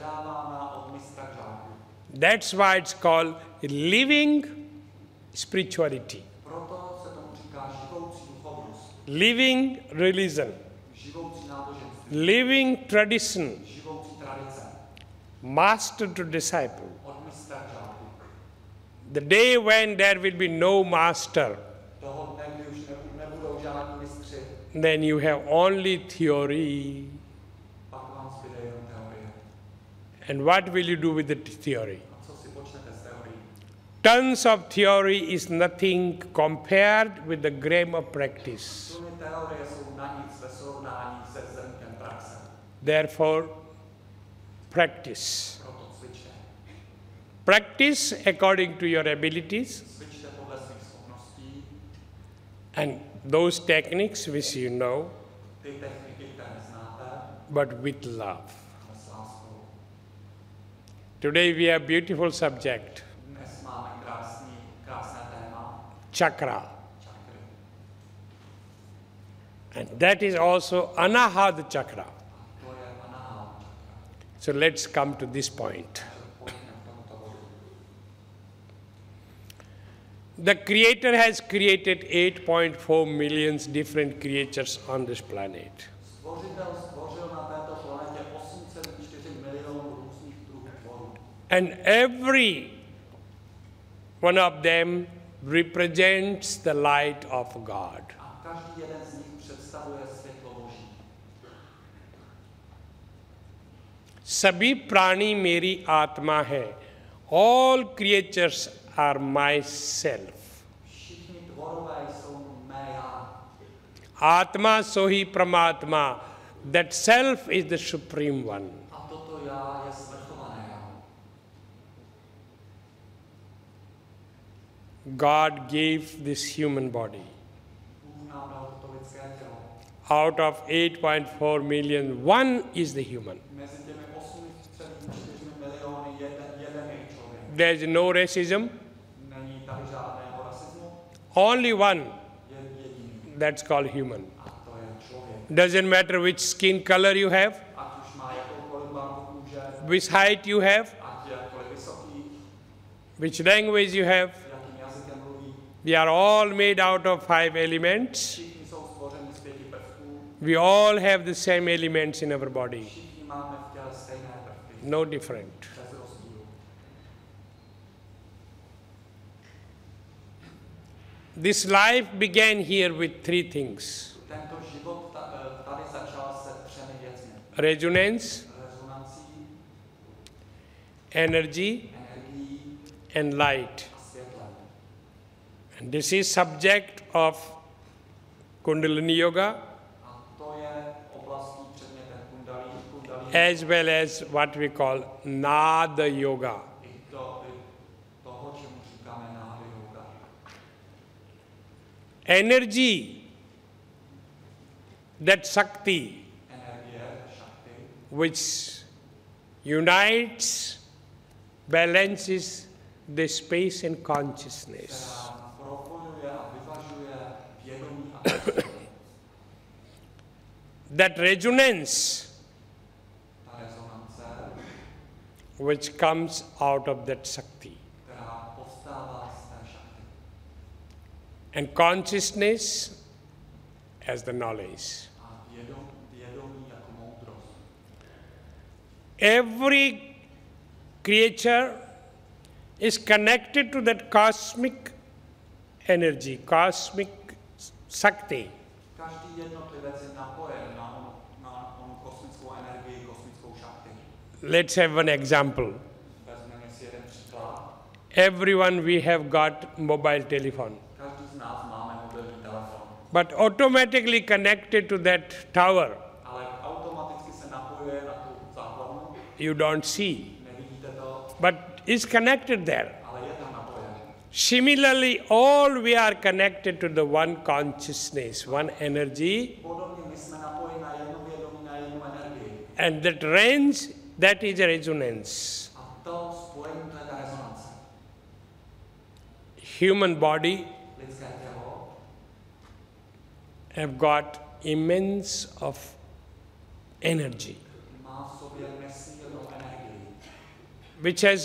That's why it's called living spirituality, living religion, living tradition, master to disciple. The day when there will be no master, then you have only theory. And what will you do with the theory? Tons of theory is nothing compared with the grain of practice. Therefore, practice. Practice according to your abilities and those techniques which you know, but with love. Today we have a beautiful subject, chakra. And that is also anahata chakra. So let's come to this point. The Creator has created 8.4 million different creatures on this planet. And every one of them represents the light of God. सभी प्राणी मेरी आत्मा है. All creatures are myself. Atma sohi pramatma. That self is the supreme one. God gave this human body. Out of 8.4 million, one is the human. There is no racism. Only one. That's called human. Doesn't matter which skin color you have, which height you have, which language you have. We are all made out of 5 elements. We all have the same elements in our body. No different. This life began here with 3 things. Resonance, energy, and light. And this is subject of Kundalini Yoga, as well as what we call Nada Yoga. Energy, that Shakti, which unites, balances the space and consciousness. That resonance, which comes out of that Shakti. And consciousness as the knowledge. Every creature is connected to that cosmic energy, cosmic Shakti. Let's have one example. Everyone, we have got mobile telephone. But automatically connected to that tower, you don't see, but it's connected there. Similarly, all we are connected to the one consciousness, one energy, and that range, that is a resonance. Human body have got immense of energy. which has